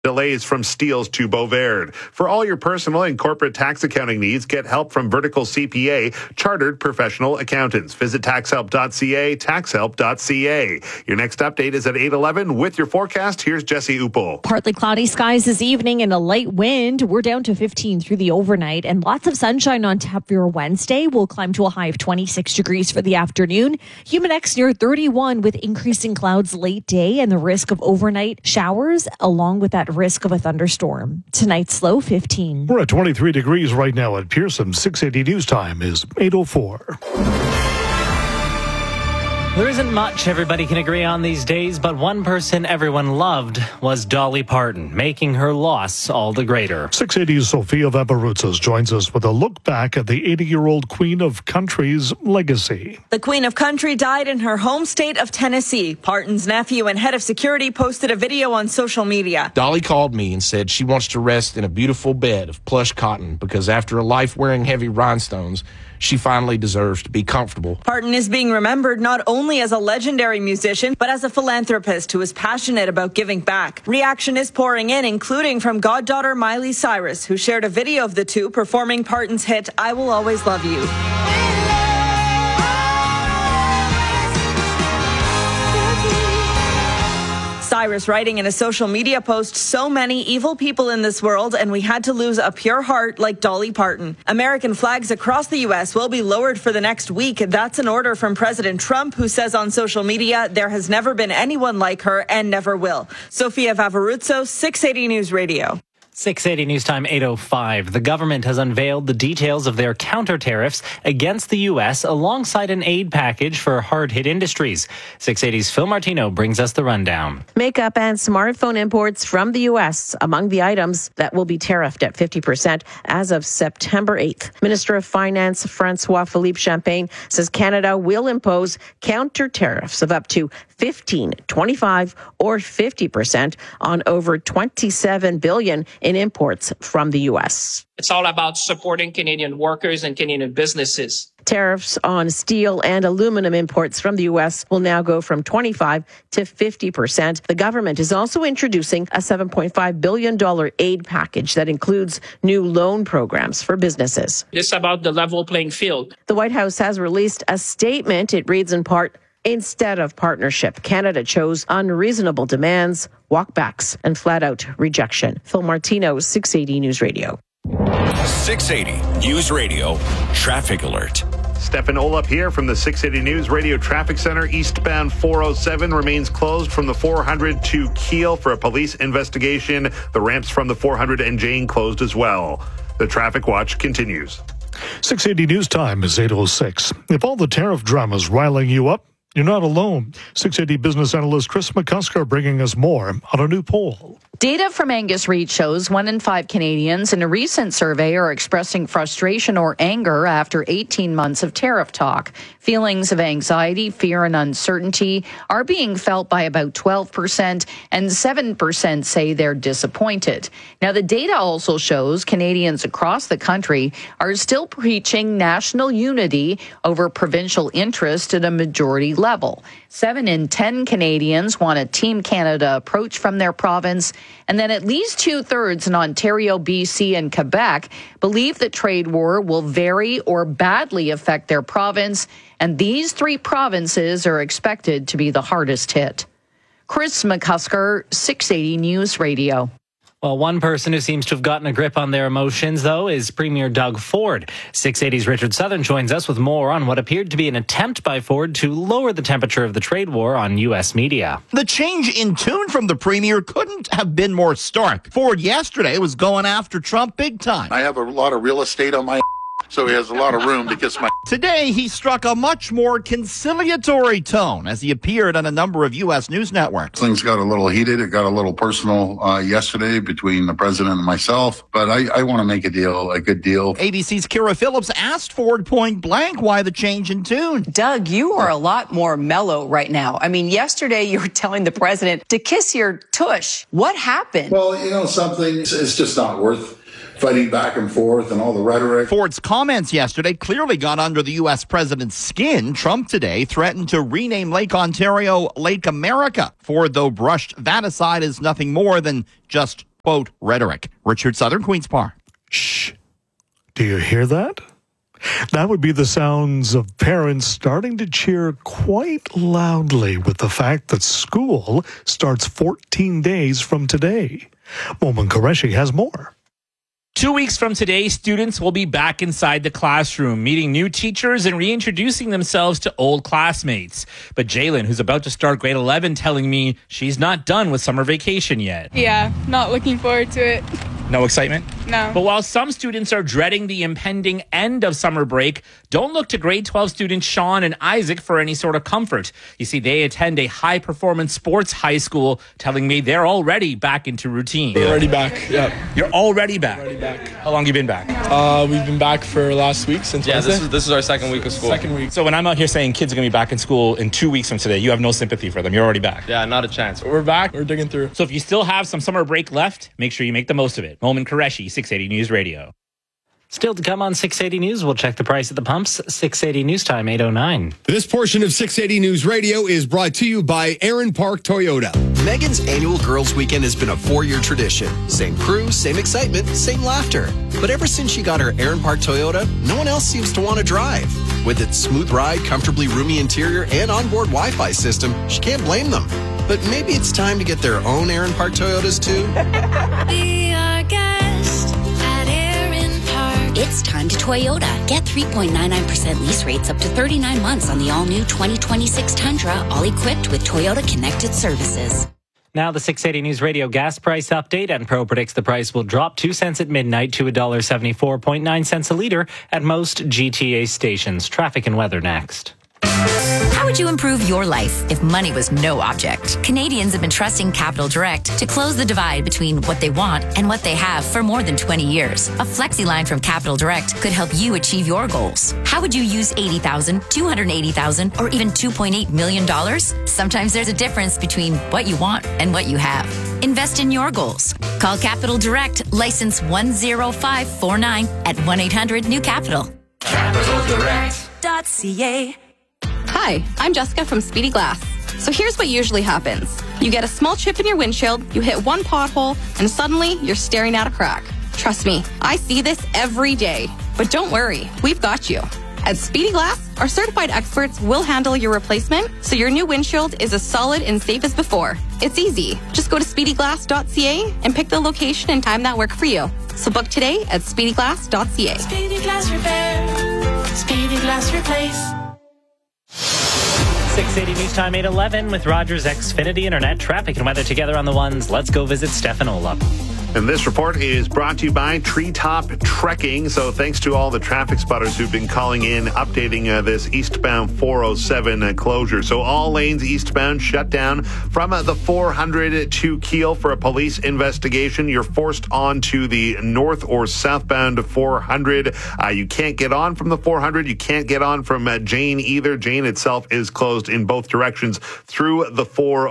Delays from Steeles to Beauvais. For all your personal and corporate tax accounting needs, get help from Vertical CPA, chartered professional accountants. Visit taxhelp.ca, taxhelp.ca. Your next update is at 8:11 with your forecast. Here's Jesse Upel. Partly cloudy skies this evening and a light wind. We're down to 15 through the overnight and lots of sunshine on tap for your Wednesday. We'll climb to a high of 26 degrees for the afternoon. Humidex near 31 with increasing clouds late day and the risk of overnight showers along with that risk of a thunderstorm. Tonight's low 15. We're at 23 degrees right now at Pearson. 680 news time is 8:04. There isn't much everybody can agree on these days, but one person everyone loved was Dolly Parton, making her loss all the greater. 680's Sophia Vaparoutsas joins us with a look back at the 80-year-old Queen of Country's legacy. The Queen of Country died in her home state of Tennessee. Parton's nephew and head of security posted a video on social media. Dolly called me and said she wants to rest in a beautiful bed of plush cotton because after a life wearing heavy rhinestones, she finally deserves to be comfortable. Parton is being remembered not only as a legendary musician, but as a philanthropist who is passionate about giving back. Reaction is pouring in, including from goddaughter Miley Cyrus, who shared a video of the two performing Parton's hit, I Will Always Love You. Cyrus writing in a social media post, so many evil people in this world and we had to lose a pure heart like Dolly Parton. American flags across the U.S. will be lowered for the next week. That's an order from President Trump, who says on social media, there has never been anyone like her and never will. Sophia Vaparoutsas, 680 News Radio. 680 News Time 8:05. The government has unveiled the details of their counter tariffs against the U.S. alongside an aid package for hard-hit industries. 680's Phil Martino brings us the rundown. Makeup and smartphone imports from the U.S. among the items that will be tariffed at 50% as of September 8th. Minister of Finance Francois-Philippe Champagne says Canada will impose counter tariffs of up to 15, 25, or 50% on over $27 billion in imports from the U.S. It's all about supporting Canadian workers and Canadian businesses. Tariffs on steel and aluminum imports from the U.S. will now go from 25 to 50%. The government is also introducing a $7.5 billion aid package that includes new loan programs for businesses. It's about the level playing field. The White House has released a statement. It reads in part, instead of partnership, Canada chose unreasonable demands, walkbacks, and flat-out rejection. Phil Martino, 680 News Radio. 680 News Radio Traffic Alert. Stefan Olaf here from the 680 News Radio Traffic Center. Eastbound 407 remains closed from the 400 to Kiel for a police investigation. The ramps from the 400 and Jane closed as well. The traffic watch continues. 680 News Time is 8:06. If all the tariff drama is riling you up, you're not alone. 680 business analyst Chris McCusker bringing us more on a new poll. Data from Angus Reid shows 1 in 5 Canadians in a recent survey are expressing frustration or anger after 18 months of tariff talk. Feelings of anxiety, fear, and uncertainty are being felt by about 12%, and 7% say they're disappointed. Now, the data also shows Canadians across the country are still preaching national unity over provincial interest at a majority level. 7 in 10 Canadians want a Team Canada approach from their province, and then at least 2/3 in Ontario, BC, and Quebec believe the trade war will very or badly affect their province, and these 3 provinces are expected to be the hardest hit. Chris McCusker, 680 News Radio. Well, one person who seems to have gotten a grip on their emotions, though, is Premier Doug Ford. 680's Richard Southern joins us with more on what appeared to be an attempt by Ford to lower the temperature of the trade war on U.S. media. The change in tune from the Premier couldn't have been more stark. Ford yesterday was going after Trump big time. I have a lot of real estate on my so he has a lot of room to kiss my. Today, he struck a much more conciliatory tone as he appeared on a number of U.S. news networks. Things got a little heated. It got a little personal yesterday between the president and myself, but I want to make a good deal. ABC's Kira Phillips asked Ford point blank why the change in tune. Doug, you are a lot more mellow right now. I mean, yesterday you were telling the president to kiss your tush. What happened? Well, you know something, it's just not worth fighting back and forth and all the rhetoric. Ford's comments yesterday clearly got under the U.S. president's skin. Trump today threatened to rename Lake Ontario Lake America. Ford, though, brushed that aside as nothing more than just quote, rhetoric. Richard Southern, Queen's Park. Shh. Do you hear that? That would be the sounds of parents starting to cheer quite loudly with the fact that school starts 14 days from today. Momin Qureshi has more. 2 weeks from today, students will be back inside the classroom, meeting new teachers and reintroducing themselves to old classmates. But Jalen, who's about to start grade 11, telling me she's not done with summer vacation yet. Yeah, not looking forward to it. No excitement? No. But while some students are dreading the impending end of summer break, don't look to grade 12 students Sean and Isaac for any sort of comfort. You see, they attend a high-performance sports high school, telling me they're already back into routine. We're already back, yeah. You're already back? Already back. How long have you been back? We've been back for last week, since Wednesday. This is our second week of school. Second week. So when I'm out here saying kids are going to be back in school in 2 weeks from today, you have no sympathy for them. You're already back. Yeah, not a chance. We're back. We're digging through. So if you still have some summer break left, make sure you make the most of it. Momin Qureshi, 680 News Radio. Still to come on 680 News, we'll check the price at the pumps. 680 News Time, 8:09. This portion of 680 News Radio is brought to you by Aaron Park Toyota. Megan's annual Girls Weekend has been a 4-year tradition. Same crew, same excitement, same laughter. But ever since she got her Aaron Park Toyota, no one else seems to want to drive. With its smooth ride, comfortably roomy interior, and onboard Wi-Fi system, she can't blame them. But maybe it's time to get their own Aaron Park Toyotas too. Be our guest at Aaron Park. It's time to Toyota. Get 3.99% lease rates up to 39 months on the all-new 2026 Tundra, all equipped with Toyota Connected Services. Now the 680 News Radio gas price update. Enpro predicts the price will drop 2 cents at midnight to $1.74.9 cents a liter at most GTA stations. Traffic and weather next. How would you improve your life if money was no object? Canadians have been trusting Capital Direct to close the divide between what they want and what they have for more than 20 years. A flexi line from Capital Direct could help you achieve your goals. How would you use $80,000, $280,000, or even $2.8 million? Sometimes there's a difference between what you want and what you have. Invest in your goals. Call Capital Direct, license 10549 at 1-800-NEW-CAPITAL. CapitalDirect.ca. Hi, I'm Jessica from Speedy Glass. So here's what usually happens. You get a small chip in your windshield, you hit one pothole, and suddenly you're staring at a crack. Trust me, I see this every day. But don't worry, we've got you. At Speedy Glass, our certified experts will handle your replacement so your new windshield is as solid and safe as before. It's easy. Just go to speedyglass.ca and pick the location and time that work for you. So book today at speedyglass.ca. Speedy Glass Repair. Speedy Glass Replace. 680 News Time, 8:11 with Rogers Xfinity Internet. Traffic and weather together on the ones. Let's go visit Stefan Olaf. And this report is brought to you by Treetop Trekking. So thanks to all the traffic spotters who've been calling in, updating this eastbound 407 closure. So all lanes eastbound shut down from the 400 to Kiel for a police investigation. You're forced on to the north or southbound 400. You can't get on from the 400. You can't get on from Jane either. Jane itself is closed in both directions through the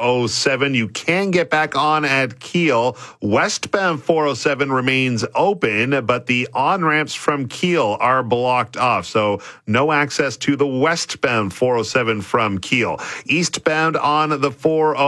407. You can get back on at Kiel. Westbound 407 remains open, but the on-ramps from Kiel are blocked off, so no access to the westbound 407 from Kiel. Eastbound on the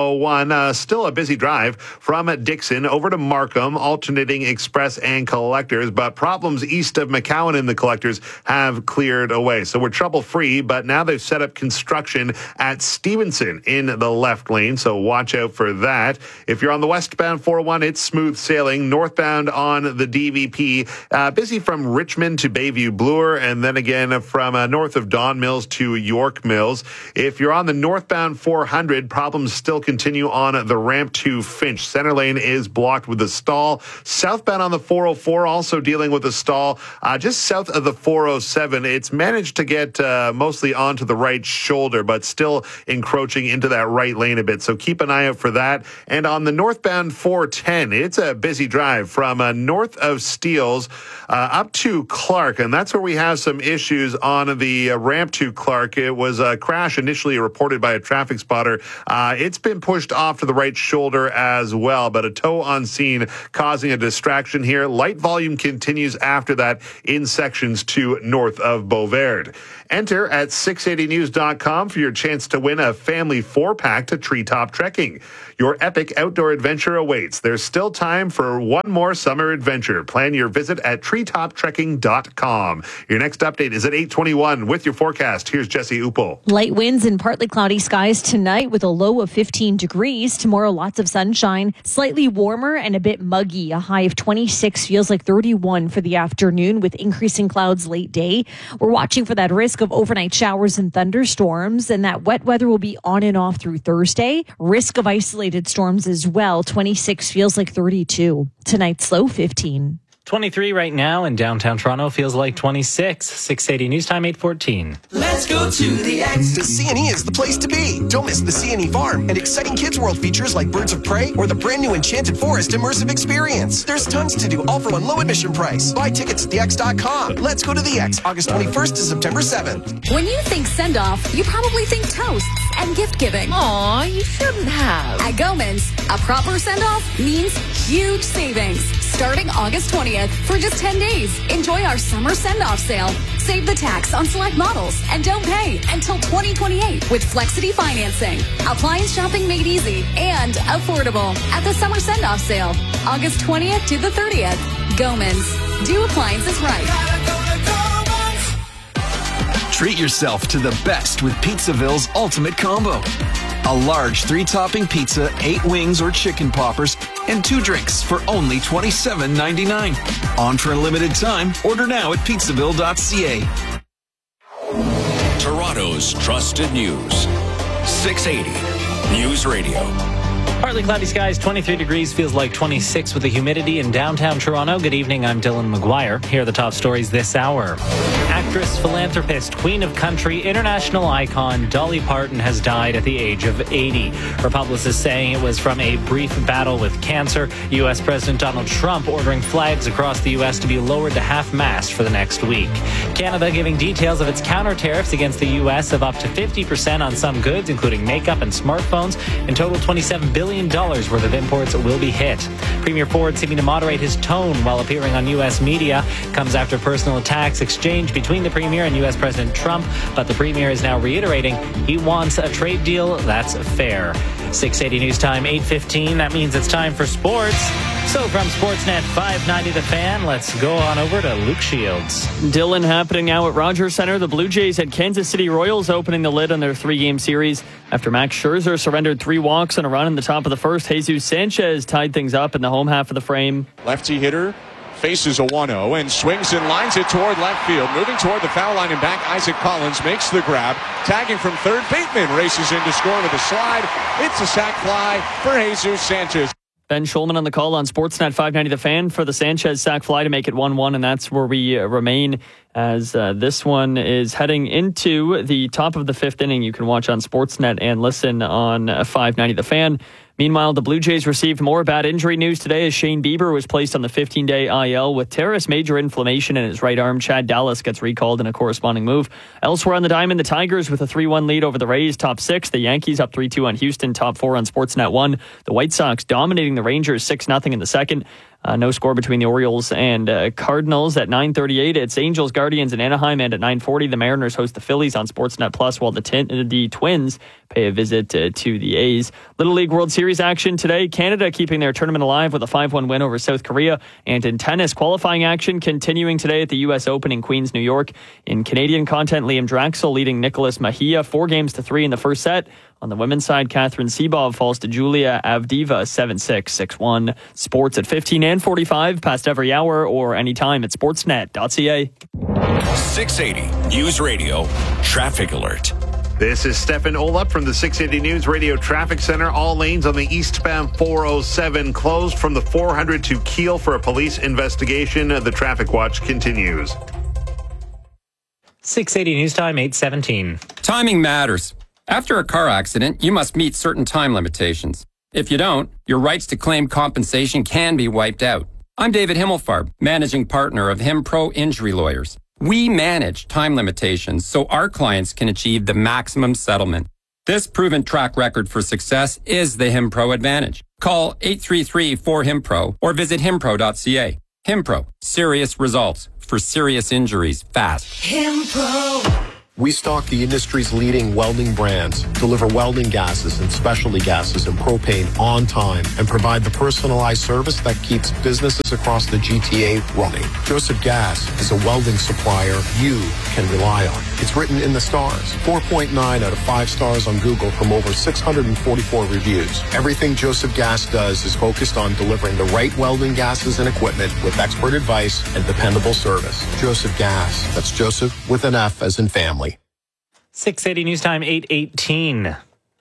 401, still a busy drive from Dixon over to Markham, alternating express and collectors, but problems east of McCowan in the collectors have cleared away. So we're trouble-free, but now they've set up construction at Stevenson in the left lane, so watch out for that. If you're on the westbound 401, it's smooth sailing. Northbound on the DVP, busy from Richmond to Bayview Bloor, and then again from north of Don Mills to York Mills. If you're on the northbound 400, problems still continue on the ramp to Finch. Center lane is blocked with a stall. Southbound on the 404, also dealing with a stall. Just south of the 407, it's managed to get mostly onto the right shoulder, but still encroaching into that right lane a bit. So keep an eye out for that. And on the northbound 410, it's a busy drive from north of Steeles up to Clark, and that's where we have some issues on the ramp to Clark. It was a crash initially reported by a traffic spotter. It's been pushed off to the right shoulder as well, but a tow on scene causing a distraction here. Light volume continues after that in sections to north of Beauvert. Enter at 680news.com for your chance to win a family 4-pack to Treetop Trekking. Your epic outdoor adventure awaits. There's still time for for one more summer adventure. Plan your visit at treetoptrekking.com. Your next update is at 8:21 with your forecast. Here's Jesse Upel. Light winds and partly cloudy skies tonight with a low of 15 degrees. Tomorrow, lots of sunshine, slightly warmer and a bit muggy. A high of 26 feels like 31 for the afternoon with increasing clouds late day. We're watching for that risk of overnight showers and thunderstorms, and that wet weather will be on and off through Thursday. Risk of isolated storms as well. 26 feels like 32. Tonight's low 15. 23 right now in downtown Toronto feels like 26. 680 News Time, 8:14. Let's go to the X. The CNE is the place to be. Don't miss the CNE Farm and exciting Kids World features like Birds of Prey or the brand new Enchanted Forest immersive experience. There's tons to do, all for one low admission price. Buy tickets at thex.com. Let's go to the X, August 21st to September 7th. When you think send-off, you probably think toasts and gift giving. Aw, you shouldn't have. At Gomans, a proper send-off means huge savings. Starting August 20th for just 10 days. Enjoy our summer send-off sale. Save the tax on select models and don't pay until 2028 with Flexity financing. Appliance shopping made easy and affordable at the summer send-off sale, August 20th to the 30th. Gomans. Do appliances right. Treat yourself to the best with Pizzaville's Ultimate Combo. A large 3-topping pizza, 8 wings or chicken poppers, and 2 drinks for only $27.99. On for a limited time. Order now at pizzaville.ca. Toronto's trusted news. 680 News Radio. Partly cloudy skies, 23 degrees, feels like 26 with the humidity in downtown Toronto. Good evening, I'm Dylan McGuire. Here are the top stories this hour. Actress, philanthropist, queen of country, international icon Dolly Parton has died at the age of 80. Her publicist saying it was from a brief battle with cancer. U.S. President Donald Trump ordering flags across the U.S. to be lowered to half-mast for the next week. Canada giving details of its counter tariffs against the U.S. of up to 50% on some goods, including makeup and smartphones. In total, $27 billion worth of imports will be hit. Premier Ford seeming to moderate his tone while appearing on U.S. media. Comes after personal attacks exchanged between the Premier and U.S. President Trump, but the Premier is now reiterating he wants a trade deal that's fair. 680 News Time, 8:15. That means it's time for sports. So from Sportsnet 590 The Fan, let's go on over to Luke Shields. Dylan, happening now at Rogers Centre. The Blue Jays had Kansas City Royals opening the lid on their 3-game series. After Max Scherzer surrendered 3 walks and a run in the top of the first, Jesus Sanchez tied things up in the home half of the frame. Lefty hitter faces a 1-0 and swings and lines it toward left field. Moving toward the foul line and back, Isaac Collins makes the grab. Tagging from third, Bateman races in to score with a slide. It's a sac fly for Jesus Sanchez. Ben Schulman on the call on Sportsnet 590 The Fan for the Sanchez sac fly to make it 1-1, and that's where we remain as this one is heading into the top of the 5th inning. You can watch on Sportsnet and listen on 590 The Fan. Meanwhile, the Blue Jays received more bad injury news today as Shane Bieber was placed on the 15-day IL with teres major inflammation in his right arm. Chad Dallas gets recalled in a corresponding move. Elsewhere on the diamond, the Tigers with a 3-1 lead over the Rays, top 6. The Yankees up 3-2 on Houston, top 4 on Sportsnet 1. The White Sox dominating the Rangers 6-0 in the second. No score between the Orioles and Cardinals at 9:38. It's Angels, Guardians in Anaheim, and at 9:40, the Mariners host the Phillies on Sportsnet Plus, while the Twins pay a visit to the A's. Little League World Series action today. Canada keeping their tournament alive with a 5-1 win over South Korea. And in tennis, qualifying action continuing today at the U.S. Open in Queens, New York. In Canadian content, Liam Draxl leading Nicholas Mejia 4-3 in the first set. On the women's side, Catherine Seabov falls to Julia Avdiva 7-6, 6-1. Sports at 15 and 45, past every hour or anytime at sportsnet.ca. 680 News Radio Traffic Alert. This is Stefan Olap from the 680 News Radio Traffic Center. All lanes on the eastbound 407 closed from the 400 to Kiel for a police investigation. The traffic watch continues. 680 News Time, 8:17. Timing matters. After a car accident, you must meet certain time limitations. If you don't, your rights to claim compensation can be wiped out. I'm David Himmelfarb, managing partner of HimPro Injury Lawyers. We manage time limitations so our clients can achieve the maximum settlement. This proven track record for success is the HimPro advantage. Call 833-4HIMPRO or visit himpro.ca. HimPro, serious results for serious injuries fast. HimPro. We stock the industry's leading welding brands, deliver welding gases and specialty gases and propane on time, and provide the personalized service that keeps businesses across the GTA running. Joseph Gas is a welding supplier you can rely on. It's written in the stars. 4.9 out of 5 stars on Google from over 644 reviews. Everything Joseph Gas does is focused on delivering the right welding gases and equipment with expert advice and dependable service. Joseph Gas. That's Joseph with an F as in family. 680 News Time, 8:18.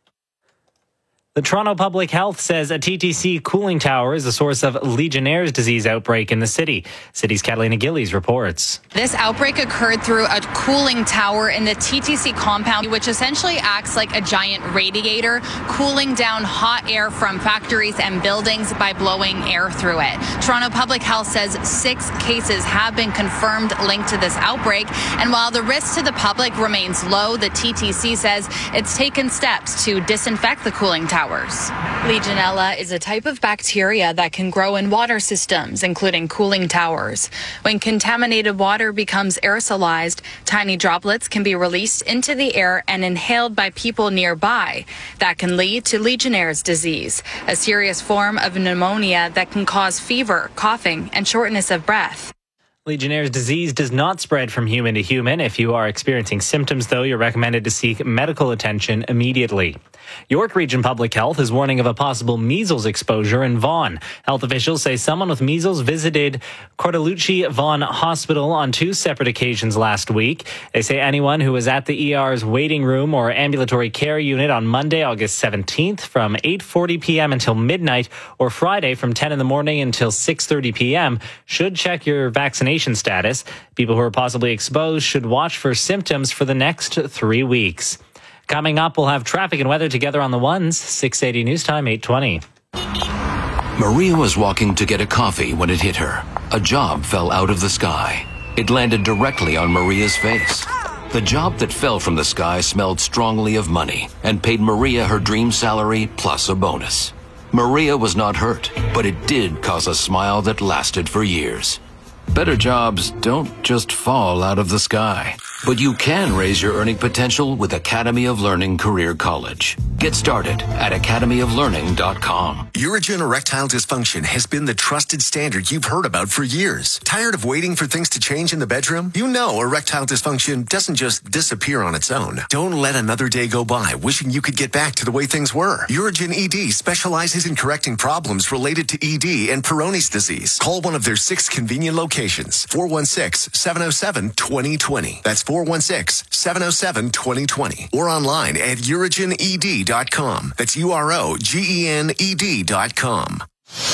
The Toronto Public Health says a TTC cooling tower is a source of Legionnaire's disease outbreak in the city. City's Catalina Gillies reports. This outbreak occurred through a cooling tower in the TTC compound, which essentially acts like a giant radiator, cooling down hot air from factories and buildings by blowing air through it. Toronto Public Health says 6 cases have been confirmed linked to this outbreak. And while the risk to the public remains low, the TTC says it's taken steps to disinfect the cooling tower. Legionella is a type of bacteria that can grow in water systems, including cooling towers. When contaminated water becomes aerosolized, tiny droplets can be released into the air and inhaled by people nearby. That can lead to Legionnaire's disease, a serious form of pneumonia that can cause fever, coughing, and shortness of breath. Legionnaire's disease does not spread from human to human. If you are experiencing symptoms, though, you're recommended to seek medical attention immediately. York Region Public Health is warning of a possible measles exposure in Vaughan. Health officials say someone with measles visited Cortellucci Vaughan Hospital on 2 separate occasions last week. They say anyone who was at the ER's waiting room or ambulatory care unit on Monday, August 17th from 8:40 p.m. until midnight or Friday from 10 in the morning until 6:30 p.m. should check your vaccination status. People who are possibly exposed should watch for symptoms for the next 3 weeks. Coming up, we'll have traffic and weather together on the ones. 680 News Time, 8:20. Maria was walking to get a coffee when it hit her. A job fell out of the sky. It landed directly on Maria's face. The job that fell from the sky smelled strongly of money and paid Maria her dream salary plus a bonus. Maria was not hurt, but it did cause a smile that lasted for years. Better jobs don't just fall out of the sky, but you can raise your earning potential with Academy of Learning Career College. Get started at academyoflearning.com. Urigen erectile dysfunction has been the trusted standard you've heard about for years. Tired of waiting for things to change in the bedroom? You know erectile dysfunction doesn't just disappear on its own. Don't let another day go by wishing you could get back to the way things were. Urigen ED specializes in correcting problems related to ED and Peyronie's disease. Call one of their 6 convenient locations. 416-707-2020. That's 416-707-2020. Or online at urigened.com. That's UROGENED.com.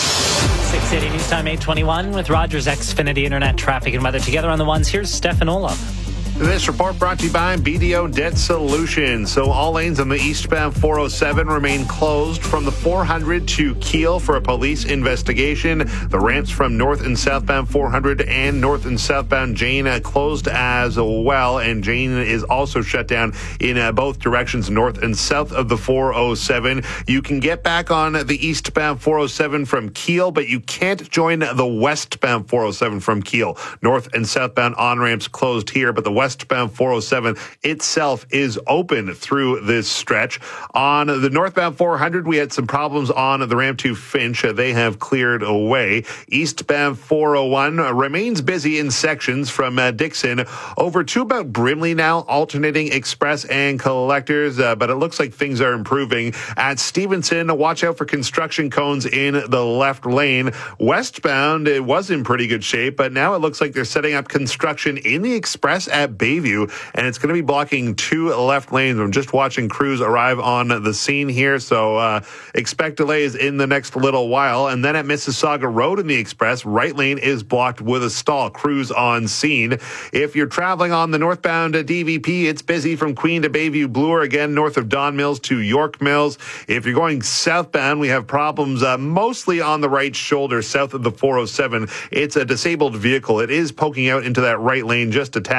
680 News Time, 8:21 with Rogers Xfinity Internet traffic and weather together on the ones. Here's Stefan Olaf. This report brought to you by BDO Debt Solutions. So all lanes on the eastbound 407 remain closed from the 400 to Kiel for a police investigation. The ramps from north and southbound 400 and north and southbound Jane closed as well. And Jane is also shut down in both directions, north and south of the 407. You can get back on the eastbound 407 from Kiel, but you can't join the westbound 407 from Kiel. North and southbound on-ramps closed here, but the westbound 407 itself is open through this stretch. On the northbound 400, we had some problems on the ramp to Finch. They have cleared away. Eastbound 401 remains busy in sections from Dixon over to about Brimley now, alternating express and collectors, but it looks like things are improving. At Stevenson, watch out for construction cones in the left lane. Westbound, it was in pretty good shape, but now it looks like they're setting up construction in the express at Bayview, and it's going to be blocking 2 left lanes. I'm just watching crews arrive on the scene here, so expect delays in the next little while. And then at Mississauga Road in the express, right lane is blocked with a stall. Crews on scene. If you're traveling on the northbound DVP, it's busy from Queen to Bayview Bloor, again north of Don Mills to York Mills. If you're going southbound, we have problems mostly on the right shoulder south of the 407. It's a disabled vehicle. It is poking out into that right lane just a tad.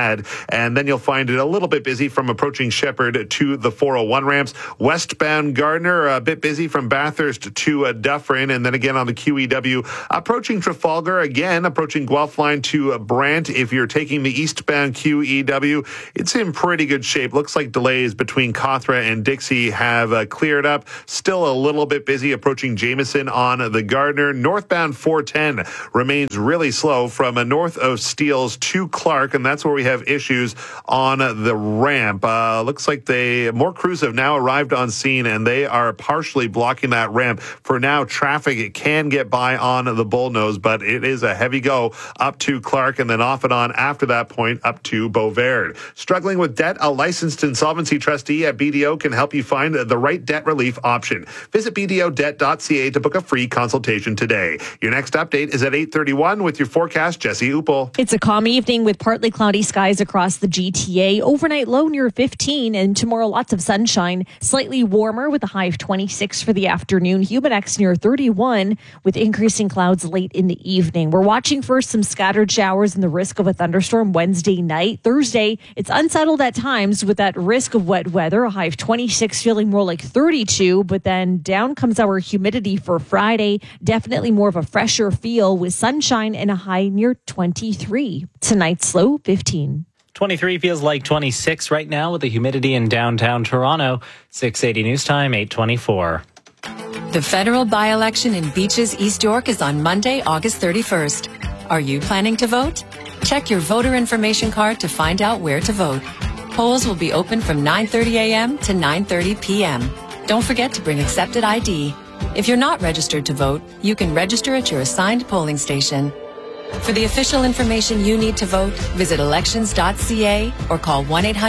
And then you'll find it a little bit busy from approaching Shepherd to the 401 ramps. Westbound Gardner, a bit busy from Bathurst to Dufferin. And then again on the QEW, approaching Trafalgar, again approaching Guelph Line to Brant. If you're taking the eastbound QEW, it's in pretty good shape. Looks like delays between Cawthra and Dixie have cleared up. Still a little bit busy approaching Jameson on the Gardner. Northbound 410 remains really slow from north of Steeles to Clark, and that's where we have issues on the ramp. Looks like more crews have now arrived on scene, and they are partially blocking that ramp. For now, traffic it can get by on the Bullnose, but it is a heavy go up to Clark and then off and on after that point up to Beauvert. Struggling with debt, a licensed insolvency trustee at BDO can help you find the right debt relief option. Visit bdodebt.ca to book a free consultation today. Your next update is at 8:31 with your forecast, Jesse Upel. It's a calm evening with partly cloudy skies across the GTA. Overnight low near 15, and tomorrow lots of sunshine. Slightly warmer with a high of 26 for the afternoon. Humidex near 31 with increasing clouds late in the evening. We're watching for some scattered showers and the risk of a thunderstorm Wednesday night. Thursday, it's unsettled at times with that risk of wet weather. A high of 26, feeling more like 32, but then down comes our humidity for Friday. Definitely more of a fresher feel with sunshine and a high near 23. Tonight's low 15. 23 feels like 26 right now with the humidity in downtown Toronto. 680 News Time, 8:24. The federal by-election in Beaches, East York is on Monday, August 31st. Are you planning to vote? Check your voter information card to find out where to vote. Polls will be open from 9:30 a.m. to 9:30 p.m. Don't forget to bring accepted ID. If you're not registered to vote, you can register at your assigned polling station. For the official information you need to vote, visit elections.ca or call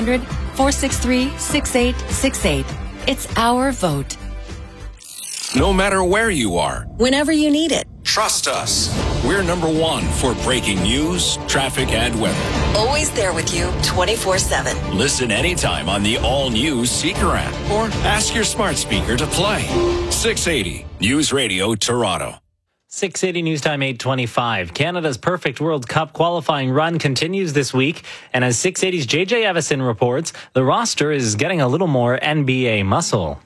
1-800-463-6868. It's our vote. No matter where you are, Whenever you need it. trust us. We're number one for breaking news, traffic, and weather. Always there with you 24/7. Listen anytime on the all-new Seeker app or ask your smart speaker to play. 680 News Radio Toronto. 680 News Time, 8:25. Canada's perfect World Cup qualifying run continues this week. And as 680's JJ Evison reports, the roster is getting a little more NBA muscle.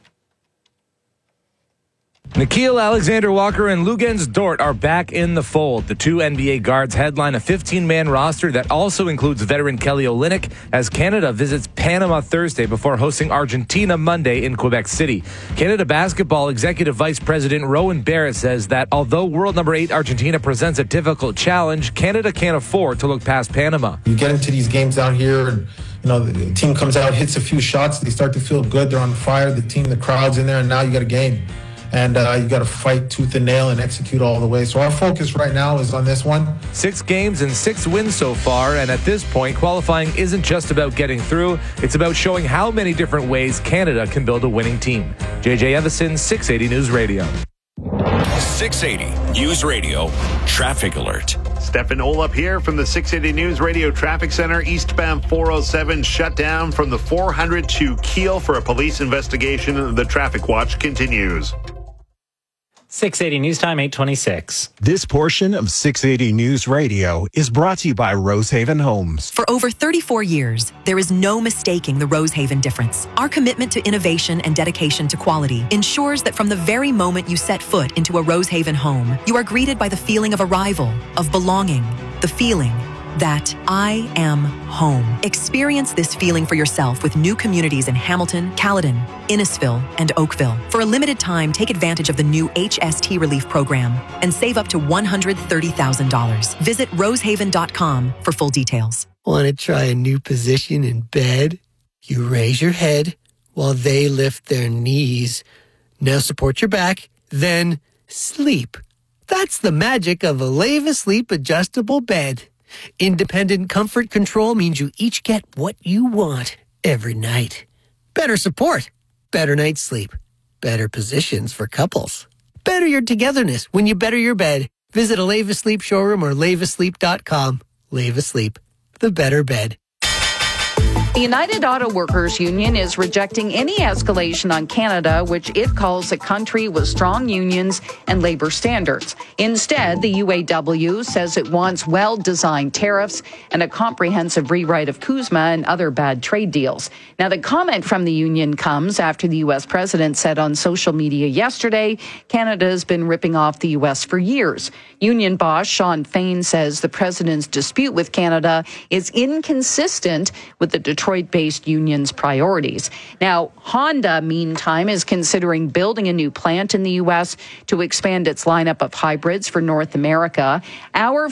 Nickeil Alexander-Walker and Luguentz Dort are back in the fold. The two NBA guards headline a 15-man roster that also includes veteran Kelly Olynyk as Canada visits Panama Thursday before hosting Argentina Monday in Quebec City. Canada Basketball Executive Vice President Rowan Barrett says that although world number 8 Argentina presents a difficult challenge, Canada can't afford to look past Panama. You get into these games down here and the team comes out, hits a few shots, they start to feel good, they're on fire, the crowd's in there, and now you got a game. And you got to fight tooth and nail and execute all the way. So our focus right now is on this one. 6 games and 6 wins so far, and at this point, qualifying isn't just about getting through. It's about showing how many different ways Canada can build a winning team. JJ Evison, 680 News Radio. 680 News Radio Traffic Alert. Stefan Olap here from the 680 News Radio Traffic Center. Eastbound 407 shut down from the 400 to Kiel for a police investigation. The traffic watch continues. 680 News Time, 8:26. This portion of 680 News Radio is brought to you by Rosehaven Homes. For over 34 years, there is no mistaking the Rosehaven difference. Our commitment to innovation and dedication to quality ensures that from the very moment you set foot into a Rosehaven home, you are greeted by the feeling of arrival, of belonging, the feeling that I am home. Experience this feeling for yourself with new communities in Hamilton, Caledon, Innisfil, and Oakville. For a limited time, take advantage of the new HST Relief Program and save up to $130,000. Visit rosehaven.com for full details. Want to try a new position in bed? You raise your head while they lift their knees. Now support your back, then sleep. That's the magic of a Leva Sleep adjustable bed. Independent comfort control means you each get what you want every night. Better support, better night's sleep, better positions for couples. Better your togetherness when you better your bed. Visit a Leva Sleep showroom or levasleep.com. Leva Sleep, the better bed. The United Auto Workers Union is rejecting any escalation on Canada, which it calls a country with strong unions and labor standards. Instead, the UAW says it wants well-designed tariffs and a comprehensive rewrite of CUSMA and other bad trade deals. Now, the comment from the union comes after the U.S. president said on social media yesterday, Canada has been ripping off the U.S. for years. Union boss Sean Fain says the president's dispute with Canada is inconsistent with the Detroit-based union's priorities. Now, Honda, meantime, is considering building a new plant in the U.S. to expand its lineup of hybrids for North America. Our